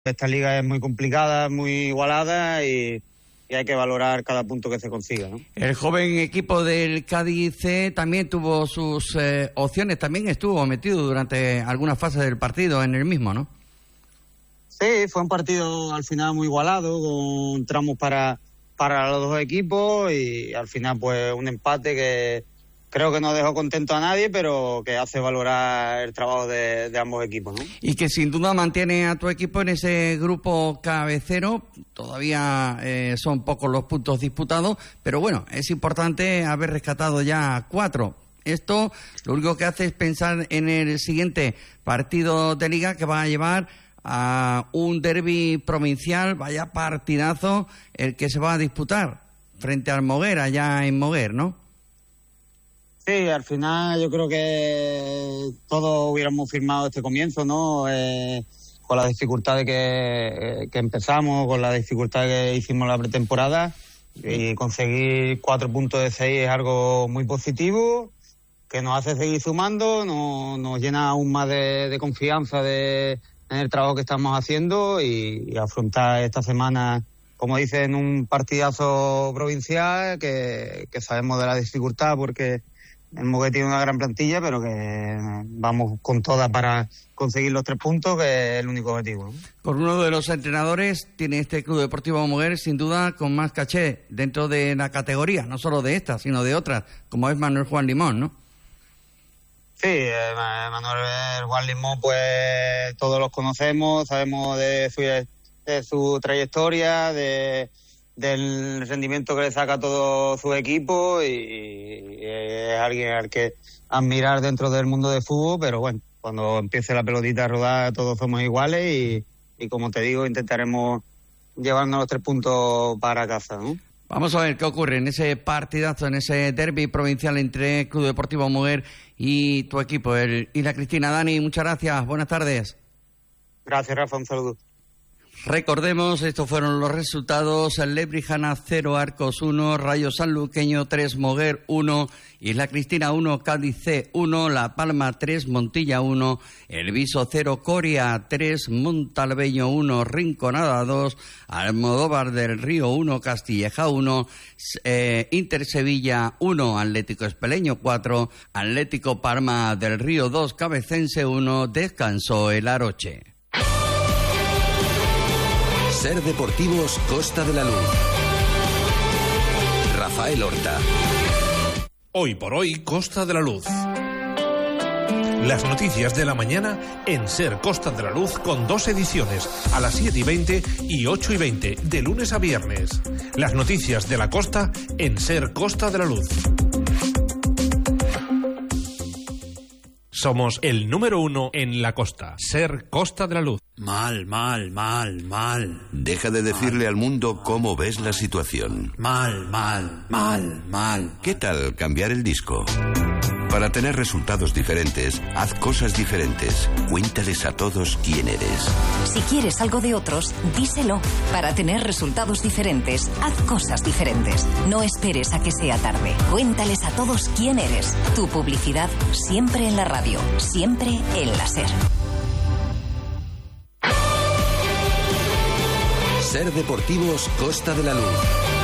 Esta liga es muy complicada, muy igualada y hay que valorar cada punto que se consiga, ¿no? El joven equipo del Cádiz C también tuvo sus opciones, también estuvo metido durante algunas fases del partido en el mismo, ¿no? Sí, fue un partido al final muy igualado, con tramos para los dos equipos y al final pues un empate que creo que no dejó contento a nadie, pero que hace valorar el trabajo de ambos equipos, ¿no? Y que sin duda mantiene a tu equipo en ese grupo cabecero. Todavía son pocos los puntos disputados, pero bueno, es importante haber rescatado ya 4. Esto lo único que hace es pensar en el siguiente partido de Liga que va a llevar a un derbi provincial. Vaya partidazo el que se va a disputar frente al Moguer, allá en Moguer, ¿no? Sí, al final yo creo que todos hubiéramos firmado este comienzo, ¿no? Con las dificultades que empezamos, con las dificultades que hicimos la pretemporada, y conseguir 4 puntos de 6 es algo muy positivo, que nos hace seguir sumando, nos llena aún más de confianza en el trabajo que estamos haciendo y afrontar esta semana, como dice, en un partidazo provincial que sabemos de la dificultad porque el Moguer tiene una gran plantilla, pero que vamos con todas para conseguir los 3 puntos, que es el único objetivo, ¿no? Con uno de los entrenadores tiene este Club Deportivo Moguer, sin duda, con más caché dentro de la categoría, no solo de esta, sino de otras, como es Manuel Juan Limón, ¿no? Sí, Manuel Juan Limón, pues todos los conocemos, sabemos de su trayectoria, del rendimiento que le saca a todo su equipo y es alguien al que admirar dentro del mundo del fútbol, pero bueno, cuando empiece la pelotita a rodar todos somos iguales y como te digo, intentaremos llevarnos los 3 puntos para casa, ¿no? Vamos a ver qué ocurre en ese partidazo, en ese derbi provincial entre Club Deportivo Moguer y tu equipo, el Isla Cristina. Dani, muchas gracias, buenas tardes. Gracias, Rafa, un saludo. Recordemos, estos fueron los resultados: Lebrijana 0, Arcos 1, Rayo Sanluqueño 3, Moguer 1, Isla Cristina 1, Cádiz C 1, La Palma 3, Montilla 1, El Viso 0, Coria 3, Montalbeño 1, Rinconada 2, Almodóvar del Río 1, Castilleja 1, Inter Sevilla 1, Atlético Espeleño 4, Atlético Palma del Río 2, Cabecense 1, descansó el Aroche. Ser Deportivos Costa de la Luz. Rafael Horta. Hoy por hoy, Costa de la Luz. Las noticias de la mañana en Ser Costa de la Luz, con 2 ediciones, a las 7:20 y 8:20, de lunes a viernes. Las noticias de la costa en Ser Costa de la Luz. Somos el número 1 en la costa. Ser Costa de la Luz. Mal. Deja de decirle al mundo cómo ves la situación. Mal. ¿Qué tal cambiar el disco? Para tener resultados diferentes, haz cosas diferentes. Cuéntales a todos quién eres. Si quieres algo de otros, díselo. Para tener resultados diferentes, haz cosas diferentes. No esperes a que sea tarde. Cuéntales a todos quién eres. Tu publicidad siempre en la radio, siempre en la SER. Ser Deportivos Costa de la Luz.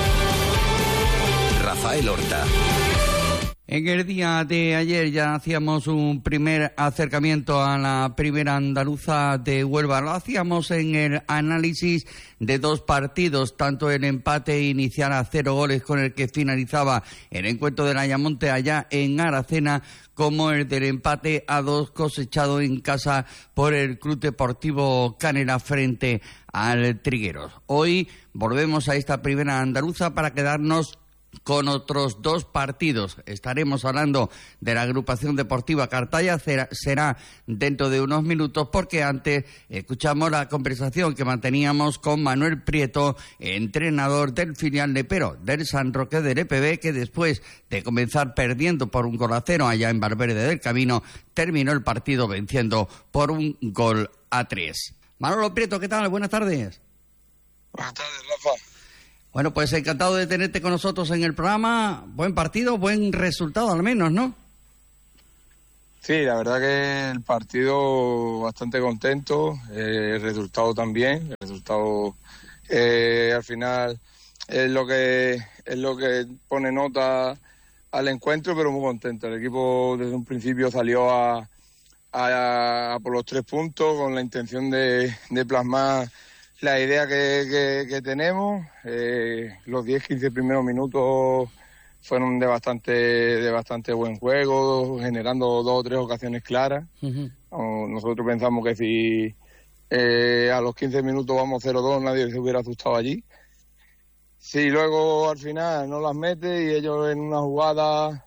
Rafael Horta. En el día de ayer ya hacíamos un primer acercamiento a la primera andaluza de Huelva. Lo hacíamos en el análisis de 2 partidos, tanto el empate inicial a 0 goles con el que finalizaba el encuentro del Ayamonte allá en Aracena, como el del empate a 2 cosechado en casa por el Club Deportivo Canela frente al Trigueros. Hoy volvemos a esta primera andaluza para quedarnos con otros 2 partidos. Estaremos hablando de la agrupación deportiva Cartaya, será dentro de unos minutos, porque antes escuchamos la conversación que manteníamos con Manuel Prieto, entrenador del filial lepero del San Roque del EPB, que después de comenzar perdiendo por 1-0 allá en Valverde del Camino, terminó el partido venciendo por 1-3. Manolo Prieto, ¿qué tal? Buenas tardes. Buenas tardes, Rafa. Bueno, pues encantado de tenerte con nosotros en el programa. Buen partido, buen resultado al menos, ¿no? Sí, la verdad que el partido bastante contento, el resultado también, el resultado al final es lo que pone nota al encuentro, pero muy contento. El equipo desde un principio salió a por los 3 puntos con la intención de plasmar la idea que tenemos. Los 10-15 primeros minutos fueron de bastante buen juego, generando 2 o 3 ocasiones claras. Uh-huh. Nosotros pensamos que si a los 15 minutos vamos 0-2, nadie se hubiera asustado allí. Sí, luego al final no las mete y ellos en una jugada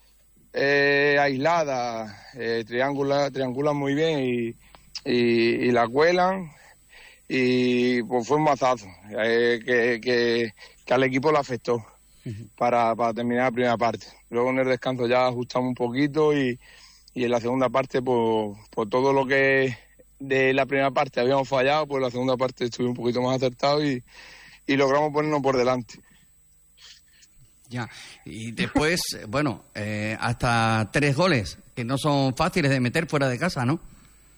aislada triangulan muy bien y la cuelan, y pues fue un mazazo que al equipo le afectó. Uh-huh. para terminar la primera parte. Luego en el descanso ya ajustamos un poquito y en la segunda parte por todo lo que de la primera parte habíamos fallado, pues la segunda parte estuvimos un poquito más acertados y logramos ponernos por delante. Ya, y después, bueno, hasta 3 goles, que no son fáciles de meter fuera de casa, ¿no?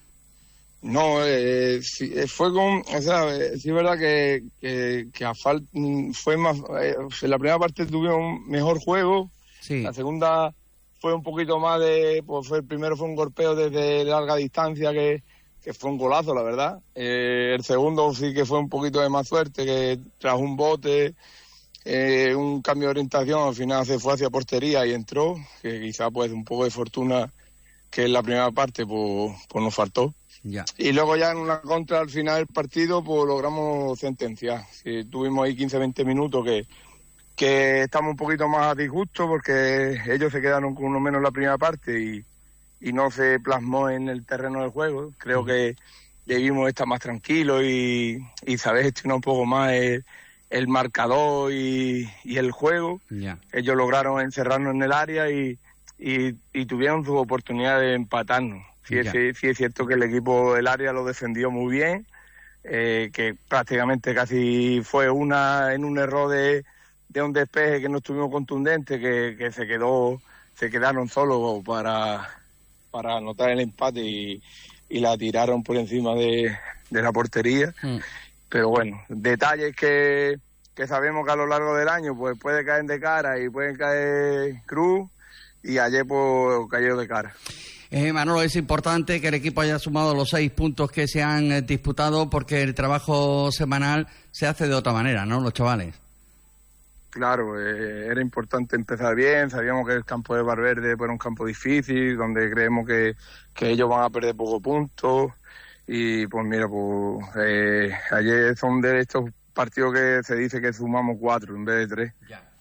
No, sí, fue con, o sea, sí es verdad que fue más, en la primera parte tuvimos un mejor juego, sí. La segunda fue un poquito más pues el primero fue un golpeo desde larga distancia que fue un golazo, la verdad. El segundo sí que fue un poquito de más suerte, que tras un bote, un cambio de orientación, al final se fue hacia portería y entró, que quizá pues un poco de fortuna que en la primera parte pues nos faltó. Ya. Y luego ya en una contra al final del partido pues logramos sentenciar. Sí, tuvimos ahí 15-20 minutos que estamos un poquito más a disgusto porque ellos se quedaron con uno menos en la primera parte y no se plasmó en el terreno del juego. Creo que debimos estar más tranquilos y saber gestionar un poco más el marcador y el juego. Ya. Ellos lograron encerrarnos en el área y tuvieron su oportunidad de empatarnos. Sí es cierto que el equipo del área lo defendió muy bien, que prácticamente casi fue en un error de un despeje que no estuvimos contundentes, que se quedaron solos para anotar el empate y la tiraron por encima de la portería. Pero bueno, detalles que sabemos que a lo largo del año pues puede caer de cara y pueden caer cruz, y ayer pues cayó de cara. Manolo, es importante que el equipo haya sumado los 6 puntos que se han disputado, porque el trabajo semanal se hace de otra manera, ¿no, los chavales? Claro, era importante empezar bien. Sabíamos que el campo de Valverde era un campo difícil, donde creemos que ellos van a perder pocos puntos. Y pues mira, pues ayer son de estos partidos que se dice que sumamos 4 en vez de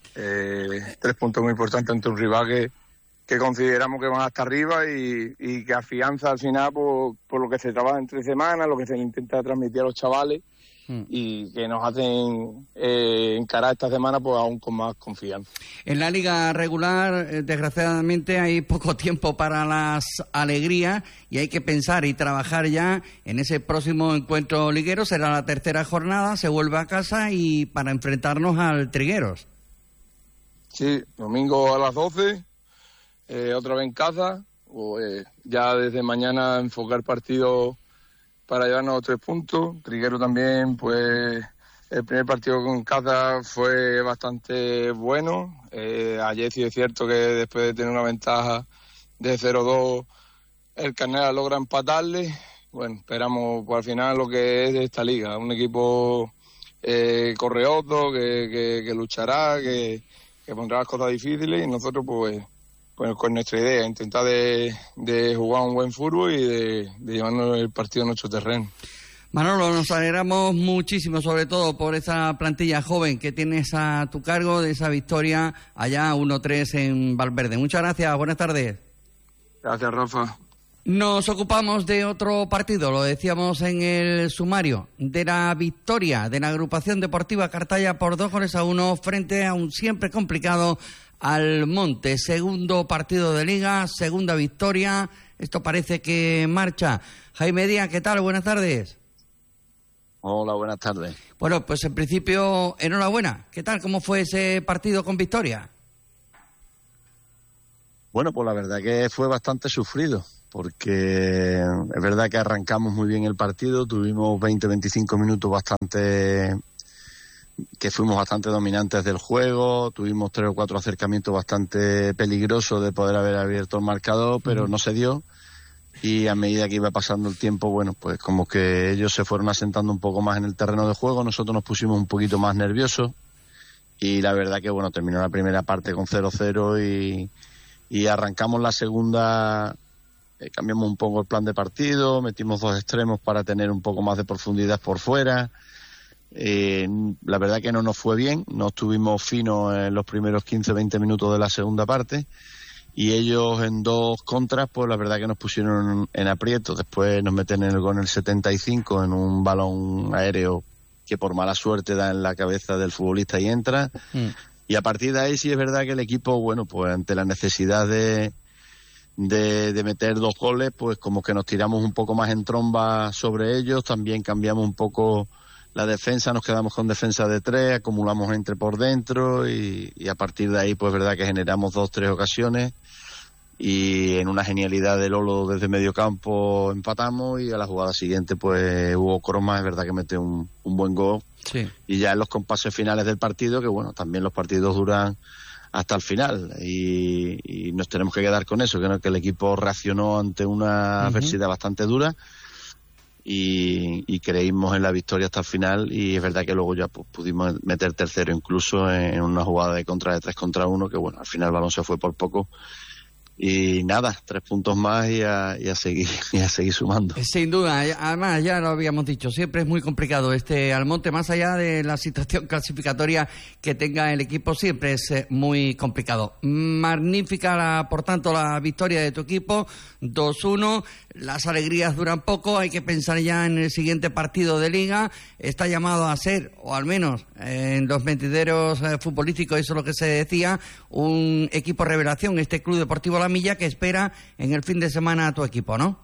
3. 3 puntos muy importantes ante un rival que consideramos que van hasta arriba y que afianza al final por lo que se trabaja entre semanas, lo que se le intenta transmitir a los chavales y que nos hacen encarar esta semana pues aún con más confianza. En la liga regular, desgraciadamente, hay poco tiempo para las alegrías y hay que pensar y trabajar ya en ese próximo encuentro liguero. Será la 3ª jornada, se vuelve a casa y para enfrentarnos al Trigueros. Sí, domingo a las 12. Otra vez en casa, ya desde mañana enfocar partido para llevarnos los 3 puntos. Triguero también, pues el primer partido con casa fue bastante bueno. Ayer sí es cierto que después de tener una ventaja de 0-2, el Carnera logra empatarle. Bueno, esperamos pues, al final lo que es de esta liga, un equipo correoso, que luchará, que pondrá las cosas difíciles, y nosotros pues con nuestra idea, intentar de jugar un buen fútbol y de llevarnos el partido a nuestro terreno. Manolo, nos alegramos muchísimo, sobre todo por esa plantilla joven que tienes a tu cargo, de esa victoria allá 1-3 en Valverde. Muchas gracias, buenas tardes. Gracias, Rafa. Nos ocupamos de otro partido, lo decíamos en el sumario, de la victoria de la agrupación deportiva Cartaya por 2-1 frente a un siempre complicado Almonte. Segundo partido de liga, segunda victoria. Esto parece que marcha. Jaime Díaz, ¿qué tal? Buenas tardes. Hola, buenas tardes. Bueno, pues en principio, enhorabuena. ¿Qué tal? ¿Cómo fue ese partido con victoria? Bueno, pues la verdad que fue bastante sufrido, porque es verdad que arrancamos muy bien el partido, tuvimos 20-25 minutos que fuimos bastante dominantes del juego, tuvimos 3 o 4 acercamientos bastante peligrosos de poder haber abierto el marcador, pero no se dio. Y a medida que iba pasando el tiempo, bueno, pues como que ellos se fueron asentando un poco más en el terreno de juego, nosotros nos pusimos un poquito más nerviosos y la verdad que, bueno, terminó la primera parte con 0-0 y arrancamos la segunda, cambiamos un poco el plan de partido, metimos 2 extremos para tener un poco más de profundidad por fuera. La verdad que no nos fue bien, no estuvimos finos en los primeros 15-20 minutos de la segunda parte. Y ellos en 2 contras, pues la verdad que nos pusieron en aprieto. Después nos meten en el gol en el 75 en un balón aéreo que por mala suerte da en la cabeza del futbolista y entra. Y a partir de ahí sí es verdad que el equipo, bueno, pues ante la necesidad de meter 2 goles, pues como que nos tiramos un poco más en tromba sobre ellos. También cambiamos un poco la defensa, nos quedamos con defensa de 3, acumulamos entre por dentro y a partir de ahí pues verdad que generamos 2-3 ocasiones y en una genialidad de Lolo desde medio campo empatamos y a la jugada siguiente pues Hugo Croma es verdad que mete un buen gol. Sí. Y ya en los compases finales del partido, que bueno, también los partidos duran hasta el final y nos tenemos que quedar con eso, que el equipo reaccionó ante una adversidad bastante dura y creímos en la victoria hasta el final y es verdad que luego ya pues, pudimos meter tercero incluso en una jugada de contra de 3 contra 1 que bueno, al final el balón se fue por poco y nada, 3 puntos más y a seguir sumando. Sin duda, además ya lo habíamos dicho, siempre es muy complicado Almonte, más allá de la situación clasificatoria que tenga el equipo, siempre es muy complicado. Magnífica, por tanto, la victoria de tu equipo, 2-1, las alegrías duran poco, hay que pensar ya en el siguiente partido de Liga, está llamado a ser, o al menos en los mentideros futbolísticos, eso es lo que se decía, un equipo revelación, este Club Deportivo La Milla, que espera en el fin de semana a tu equipo, ¿no?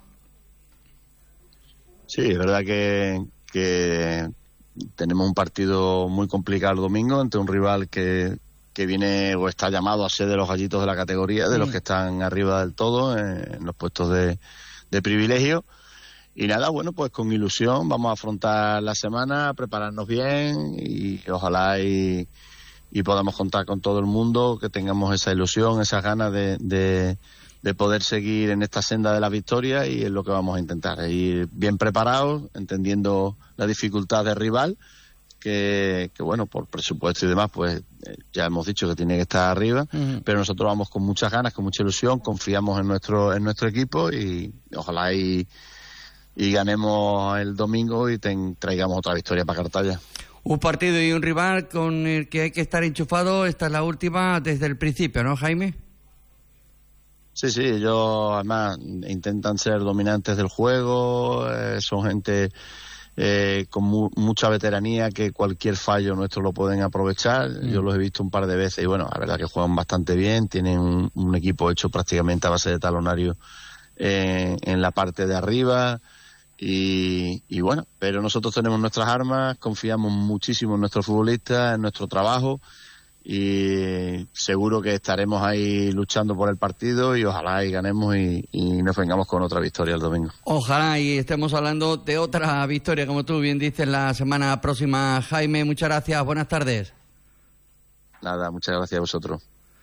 Sí, es verdad que tenemos un partido muy complicado el domingo ante un rival que viene o está llamado a ser de los gallitos de la categoría, de los que están arriba del todo en los puestos de privilegio. Y nada, bueno, pues con ilusión vamos a afrontar la semana, prepararnos bien y ojalá y podamos contar con todo el mundo, que tengamos esa ilusión, esas ganas de poder seguir en esta senda de la victoria y es lo que vamos a intentar, ir bien preparados, entendiendo la dificultad del rival, que bueno, por presupuesto y demás, pues ya hemos dicho que tiene que estar arriba, pero nosotros vamos con muchas ganas, con mucha ilusión, confiamos en nuestro equipo y ojalá y ganemos el domingo y traigamos otra victoria para Cartaya. Un partido y un rival con el que hay que estar enchufado, esta es la última desde el principio, ¿no, Jaime? Sí, ellos además intentan ser dominantes del juego, son gente con mucha veteranía que cualquier fallo nuestro lo pueden aprovechar. Yo los he visto un par de veces y bueno, la verdad que juegan bastante bien, tienen un equipo hecho prácticamente a base de talonario en la parte de arriba. Y bueno, pero nosotros tenemos nuestras armas, confiamos muchísimo en nuestros futbolistas, en nuestro trabajo y seguro que estaremos ahí luchando por el partido y ojalá y ganemos y nos vengamos con otra victoria el domingo. Ojalá y estemos hablando de otra victoria, como tú bien dices, la semana próxima. Jaime, muchas gracias, buenas tardes. Nada, muchas gracias a vosotros.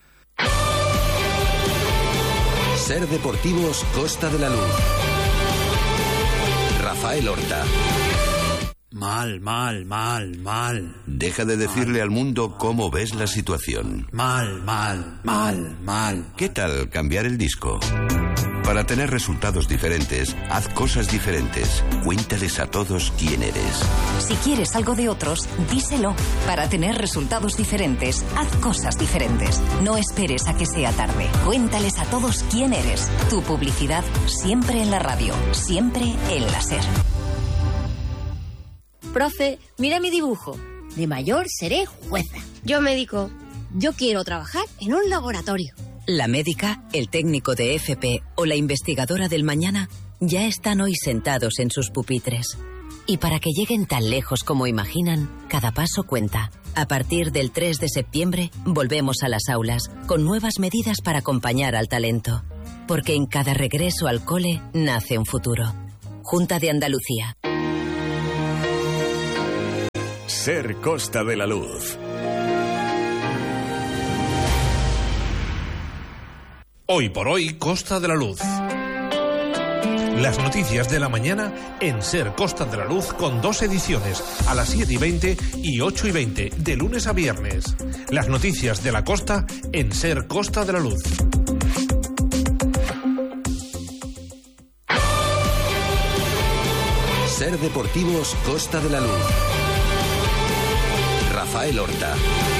Ser Deportivos Costa de la Luz. Rafael Horta. Mal. Deja de decirle al mundo cómo ves la situación. Mal. ¿Qué tal cambiar el disco? Para tener resultados diferentes, haz cosas diferentes. Cuéntales a todos quién eres. Si quieres algo de otros, díselo. Para tener resultados diferentes, haz cosas diferentes. No esperes a que sea tarde. Cuéntales a todos quién eres. Tu publicidad siempre en la radio, siempre en la SER. Profe, mira mi dibujo. De mayor seré jueza. Yo médico. Yo quiero trabajar en un laboratorio. La médica, el técnico de FP o la investigadora del mañana ya están hoy sentados en sus pupitres. Y para que lleguen tan lejos como imaginan, cada paso cuenta. A partir del 3 de septiembre, volvemos a las aulas, con nuevas medidas para acompañar al talento. Porque en cada regreso al cole nace un futuro. Junta de Andalucía. Ser Costa de la Luz. Hoy por hoy, Costa de la Luz. Las noticias de la mañana en Ser Costa de la Luz, con 2 ediciones, a las 7:20 y 8:20, de lunes a viernes. Las noticias de la costa en Ser Costa de la Luz. Ser Deportivos Costa de la Luz. Rafael Horta.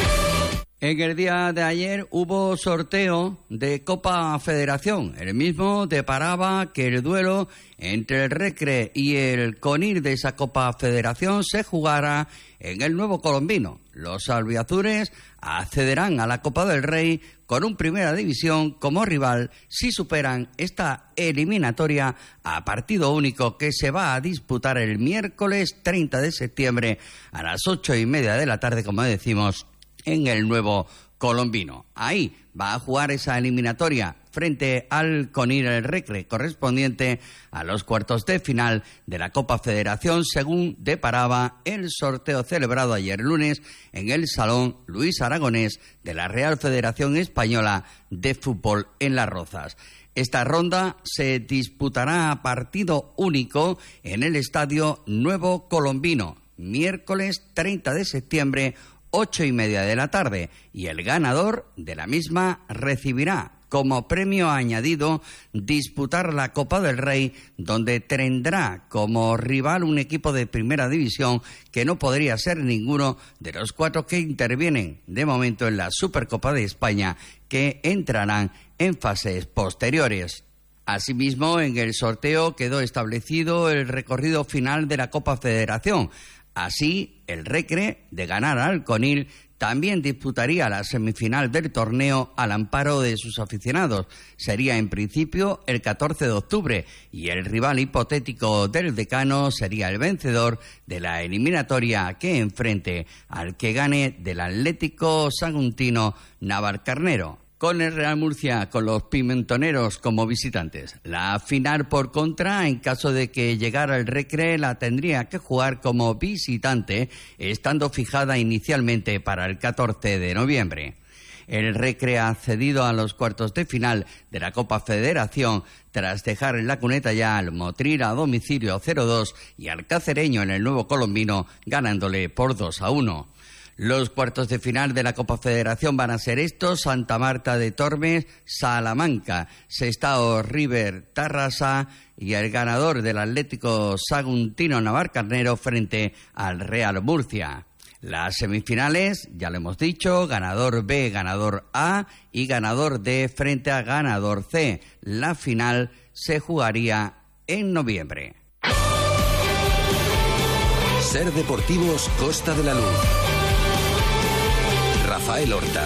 En el día de ayer hubo sorteo de Copa Federación. El mismo deparaba que el duelo entre el Recre y el Conil de esa Copa Federación se jugara en el Nuevo Colombino. Los albiazules accederán a la Copa del Rey con un Primera División como rival si superan esta eliminatoria a partido único que se va a disputar el miércoles 30 de septiembre a las 8:30 de la tarde, como decimos, en el Nuevo Colombino. Ahí va a jugar esa eliminatoria frente al Conil el Recre, correspondiente a los cuartos de final de la Copa Federación, según deparaba el sorteo celebrado ayer lunes en el Salón Luis Aragonés de la Real Federación Española de Fútbol en Las Rozas. Esta ronda se disputará a partido único en el Estadio Nuevo Colombino, miércoles 30 de septiembre, 8:30 de la tarde, y el ganador de la misma recibirá como premio añadido disputar la Copa del Rey, donde tendrá como rival un equipo de Primera División que no podría ser ninguno de los 4 que intervienen de momento en la Supercopa de España, que entrarán en fases posteriores. Asimismo, en el sorteo quedó establecido el recorrido final de la Copa Federación. Así, el Recre, de ganar al Conil, también disputaría la semifinal del torneo al amparo de sus aficionados. Sería en principio el 14 de octubre y el rival hipotético del decano sería el vencedor de la eliminatoria que enfrente al que gane del Atlético Saguntino Navalcarnero, con el Real Murcia, con los pimentoneros como visitantes. La final, por contra, en caso de que llegara el Recre, la tendría que jugar como visitante, estando fijada inicialmente para el 14 de noviembre. El Recre ha accedido a los cuartos de final de la Copa Federación tras dejar en la cuneta ya al Motril a domicilio 0-2 y al Cacereño en el Nuevo Colombino ganándole por 2-1. Los cuartos de final de la Copa Federación van a ser estos: Santa Marta de Tormes, Salamanca, Sestao River Tarrasa y el ganador del Atlético Saguntino Navalcarnero frente al Real Murcia. Las semifinales, ya lo hemos dicho, ganador B, ganador A y ganador D frente a ganador C. La final se jugaría en noviembre. Ser Deportivos Costa de la Luz. Rafael Horta.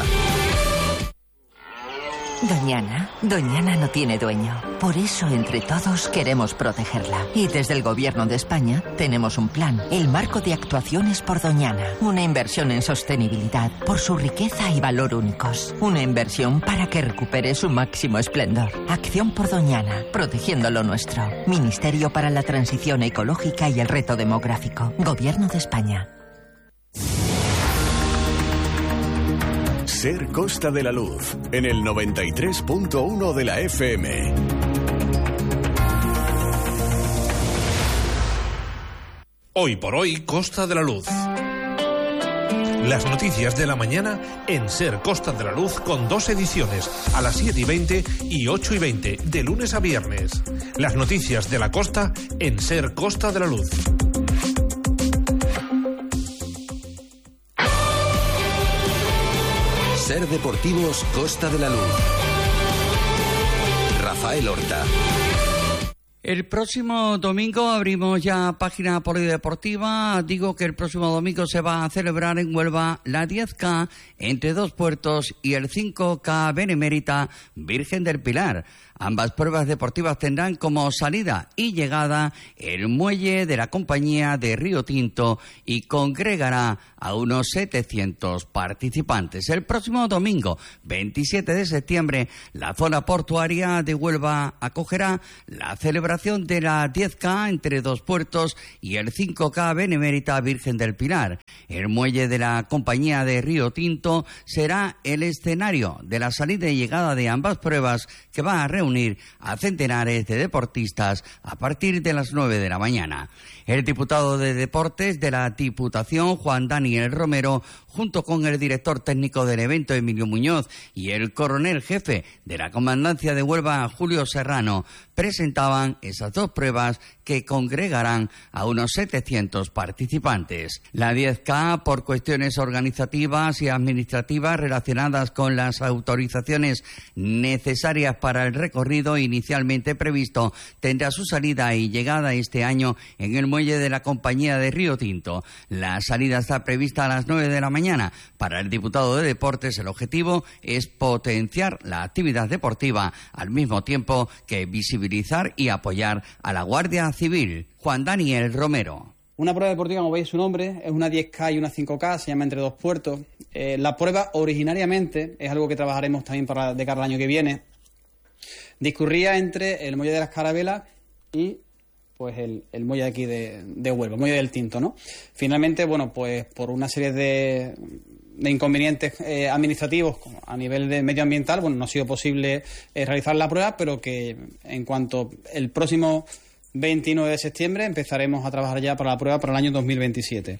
Doñana no tiene dueño. Por eso, entre todos, queremos protegerla. Y desde el Gobierno de España tenemos un plan, el Marco de Actuaciones por Doñana. Una inversión en sostenibilidad, por su riqueza y valor únicos. Una inversión para que recupere su máximo esplendor. Acción por Doñana, protegiendo lo nuestro. Ministerio para la Transición Ecológica y el Reto Demográfico. Gobierno de España. Ser Costa de la Luz, en el 93.1 de la FM. Hoy por hoy, Costa de la Luz. Las noticias de la mañana en Ser Costa de la Luz, con 2 ediciones, a las 7:20 y 8:20, de lunes a viernes. Las noticias de la costa en Ser Costa de la Luz. Ser Deportivos Costa de la Luz. Rafael Horta. El próximo domingo abrimos ya página polideportiva. Digo que el próximo domingo se va a celebrar en Huelva la 10K entre Dos Puertos y el 5K Benemérita Virgen del Pilar. Ambas pruebas deportivas tendrán como salida y llegada el muelle de la compañía de Río Tinto y congregará a unos 700 participantes. El próximo domingo, 27 de septiembre, la zona portuaria de Huelva acogerá la celebración de la 10K entre dos puertos y el 5K Benemérita Virgen del Pilar. El muelle de la compañía de Río Tinto será el escenario de la salida y llegada de ambas pruebas, que va a reunir a centenares de deportistas a partir de las 9 de la mañana. El diputado de Deportes de la Diputación, Juan Daniel Romero, junto con el director técnico del evento, Emilio Muñoz, y el coronel jefe de la Comandancia de Huelva, Julio Serrano, presentaban esas dos pruebas que congregarán a unos 700 participantes. La 10K, por cuestiones organizativas y administrativas relacionadas con las autorizaciones necesarias para el recorrido inicialmente previsto, tendrá su salida y llegada este año en el muelle de la compañía de Río Tinto. La salida está prevista a las 9 de la mañana. Para el diputado de Deportes, el objetivo es potenciar la actividad deportiva al mismo tiempo que visibilizar y apoyar a la Guardia Civil. Juan Daniel Romero. Una prueba deportiva, como veis su nombre, es una 10K y una 5K, se llama Entre dos puertos. La prueba originariamente, es algo que trabajaremos también de cara al año que viene, discurría entre el muelle de las Carabelas y pues el muelle de aquí de Huelva, el muelle del Tinto, ¿no? Finalmente, bueno, pues por una serie de inconvenientes administrativos a nivel de medioambiental, bueno, no ha sido posible realizar la prueba, pero que en cuanto el próximo 29 de septiembre empezaremos a trabajar ya para la prueba para el año 2027.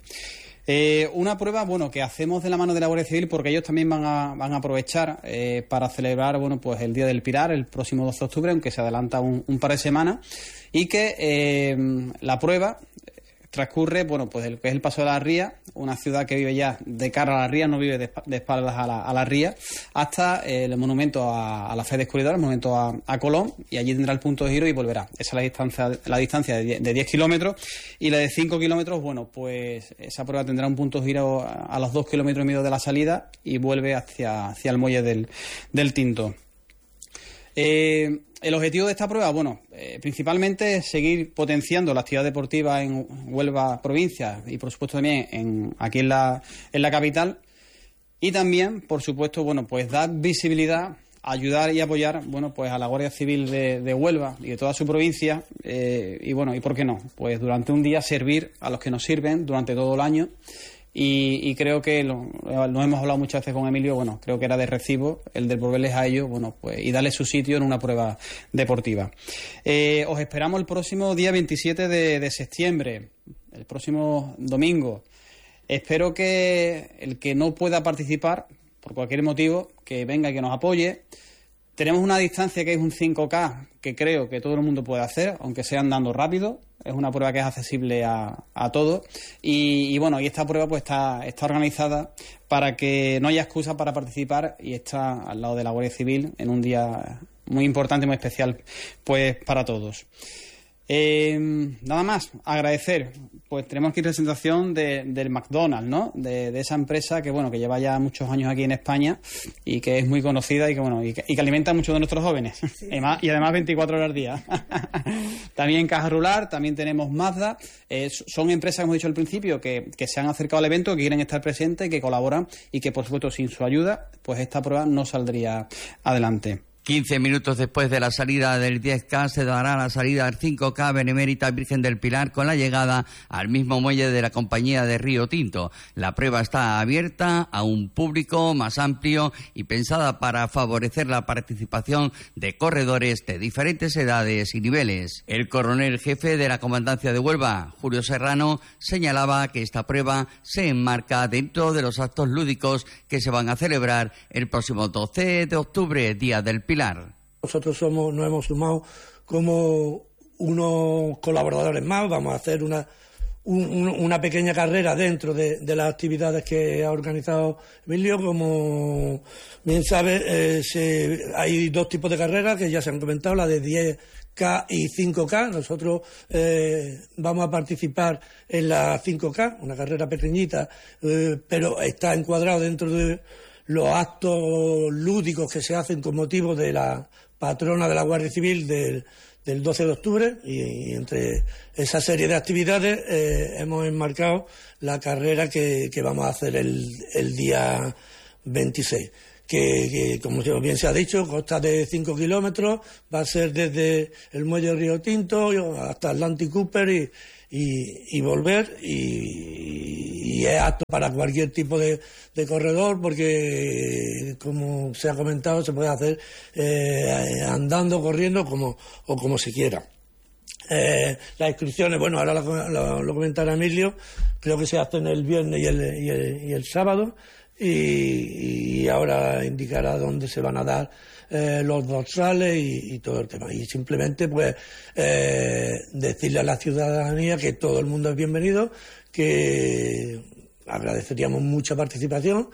Una prueba, bueno, que hacemos de la mano de la Guardia Civil, porque ellos también van a aprovechar para celebrar, bueno, pues el Día del Pilar, el próximo 12 de octubre, aunque se adelanta un par de semanas, y que la prueba transcurre, bueno, pues el que es el Paso de la Ría, una ciudad que vive ya de cara a la ría, no vive de espaldas a la ría, hasta el monumento a la fe descubridora, el monumento a Colón, y allí tendrá el punto de giro y volverá. Esa es la distancia de 10 kilómetros, y la de 5 kilómetros, bueno, pues esa prueba tendrá un punto de giro a los 2 kilómetros y medio de la salida y vuelve hacia el muelle del Tinto. El objetivo de esta prueba, bueno, principalmente es seguir potenciando la actividad deportiva en Huelva provincia y por supuesto también aquí en la capital, y también, por supuesto, bueno, pues dar visibilidad, ayudar y apoyar, bueno, pues a la Guardia Civil de Huelva y de toda su provincia, y bueno, y por qué no, pues durante un día servir a los que nos sirven durante todo el año. Y creo que lo hemos hablado muchas veces con Emilio, bueno, creo que era de recibo el de volverles a ellos, bueno, pues y darles su sitio en una prueba deportiva. Os esperamos el próximo día 27 de septiembre, el próximo domingo. Espero que el que no pueda participar, por cualquier motivo, que venga y que nos apoye. Tenemos una distancia que es un 5K, que creo que todo el mundo puede hacer, aunque sea andando rápido. Es una prueba que es accesible a todos. Y bueno, y esta prueba pues está organizada para que no haya excusa para participar, y está al lado de la Guardia Civil en un día muy importante, muy especial pues para todos. Nada más, agradecer. Pues tenemos aquí representación del McDonald's, ¿no? De esa empresa que bueno, que lleva ya muchos años aquí en España y que es muy conocida y que bueno, y que alimenta a muchos de nuestros jóvenes. Sí. Y además 24 horas al día. También Caja Rural, también tenemos Mazda. Son empresas, como he dicho al principio, que se han acercado al evento, que quieren estar presentes, que colaboran y que por supuesto sin su ayuda, pues esta prueba no saldría adelante. 15 minutos después de la salida del 10K se dará la salida al 5K Benemérita Virgen del Pilar, con la llegada al mismo muelle de la compañía de Río Tinto. La prueba está abierta a un público más amplio y pensada para favorecer la participación de corredores de diferentes edades y niveles. El coronel jefe de la Comandancia de Huelva, Julio Serrano, señalaba que esta prueba se enmarca dentro de los actos lúdicos que se van a celebrar el próximo 12 de octubre, Día del Pilar. Nosotros nos hemos sumado como unos colaboradores más. Vamos a hacer una pequeña carrera dentro de las actividades que ha organizado Emilio. Como bien sabe, hay dos tipos de carreras que ya se han comentado, la de 10K y 5K. Nosotros vamos a participar en la 5K, una carrera pequeñita, pero está encuadrado dentro de los actos lúdicos que se hacen con motivo de la patrona de la Guardia Civil del 12 de octubre, y entre esa serie de actividades hemos enmarcado la carrera que vamos a hacer el día 26. Que como bien se ha dicho, consta de 5 kilómetros, va a ser desde el muelle Río Tinto hasta Atlantic Cooper y volver, y es apto para cualquier tipo de corredor, porque como se ha comentado, se puede hacer andando, corriendo o como se quiera. Las inscripciones, bueno, ahora lo comentará Emilio, creo que se hacen el viernes y el sábado, y ahora indicará dónde se van a dar los dorsales y todo el tema. Y simplemente pues decirle a la ciudadanía que todo el mundo es bienvenido, que agradeceríamos mucha participación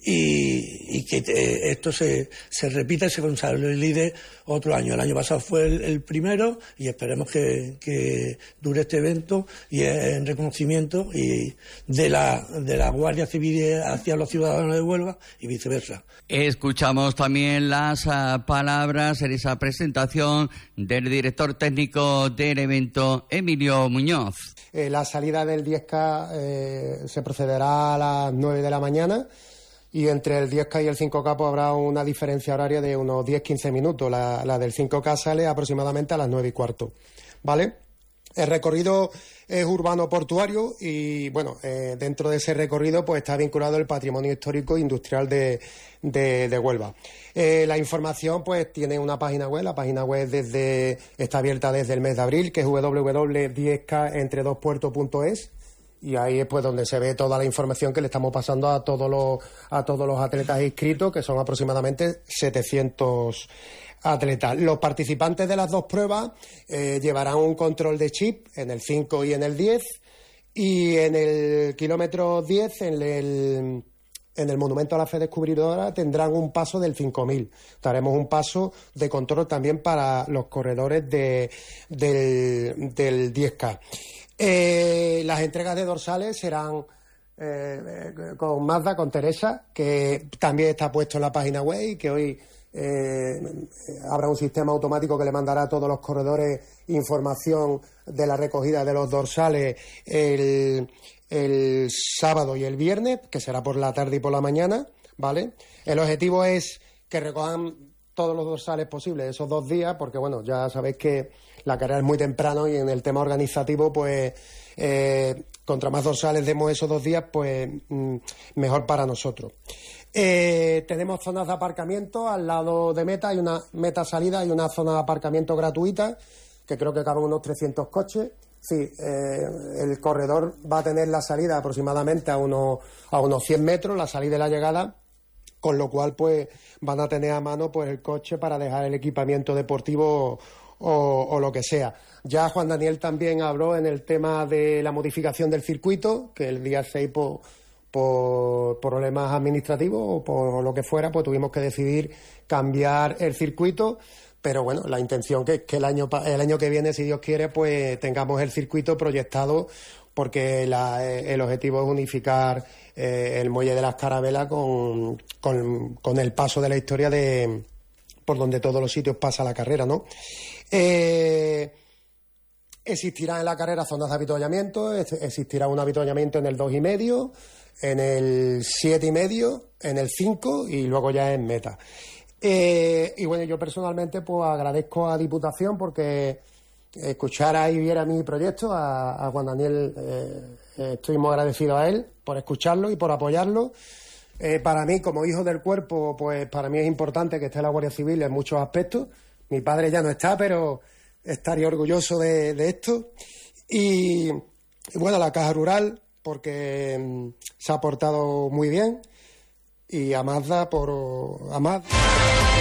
y que esto se repita y se consolide otro año. El año pasado fue el primero, y esperemos que dure este evento, y en reconocimiento y de la Guardia Civil hacia los ciudadanos de Huelva y viceversa. Escuchamos también las palabras en esa presentación del director técnico del evento, Emilio Muñoz. La salida del 10K se procederá a las 9 de la mañana, y entre el 10K y el 5K pues habrá una diferencia horaria de unos 10-15 minutos. La del 5K sale aproximadamente a las 9:15, ¿vale? El recorrido es urbano-portuario y, bueno, dentro de ese recorrido pues está vinculado el patrimonio histórico e industrial de Huelva. La información pues tiene una página web, la página web está abierta desde el mes de abril, que es www.10kentredospuertos.es. Y ahí es pues donde se ve toda la información que le estamos pasando a todos los atletas inscritos, que son aproximadamente 700 atletas. Los participantes de las dos pruebas llevarán un control de chip en el 5 y en el 10, y en el kilómetro 10, en el Monumento a la Fe Descubridora, tendrán un paso del 5000. Daremos un paso de control también para los corredores del 10K. Las entregas de dorsales serán con Mazda, con Teresa, que también está puesto en la página web, y que hoy habrá un sistema automático que le mandará a todos los corredores información de la recogida de los dorsales el sábado y el viernes, que será por la tarde y por la mañana, ¿vale? El objetivo es que recojan todos los dorsales posibles esos 2 días, porque bueno, ya sabéis que la carrera es muy temprano, y en el tema organizativo pues contra más dorsales demos esos 2 días, pues mejor para nosotros. Tenemos zonas de aparcamiento al lado de meta, hay una meta salida, hay una zona de aparcamiento gratuita que creo que caben unos 300 coches. Sí, el corredor va a tener la salida aproximadamente a unos 100 metros, la salida y la llegada, con lo cual pues van a tener a mano pues el coche para dejar el equipamiento deportivo o lo que sea. Ya Juan Daniel también habló en el tema de la modificación del circuito, que el día 6 por problemas administrativos o por lo que fuera, pues tuvimos que decidir cambiar el circuito. Pero bueno, la intención que es que el año que viene, si Dios quiere, pues tengamos el circuito proyectado, porque el objetivo es unificar el muelle de las Carabelas con el paso de la historia por donde todos los sitios pasa la carrera, ¿no? Existirá en la carrera zonas de avituallamiento, existirá un avituallamiento en el 2,5, en el 7,5, en el 5 y luego ya en meta. Y bueno, yo personalmente pues agradezco a Diputación porque escuchara y viera mi proyecto, a Juan Daniel, estoy muy agradecido a él por escucharlo y por apoyarlo. Para mí, como hijo del cuerpo, pues para mí es importante que esté la Guardia Civil en muchos aspectos. Mi padre ya no está, pero estaría orgulloso de esto. Y bueno, la Caja Rural, porque se ha portado muy bien. Y a Mazda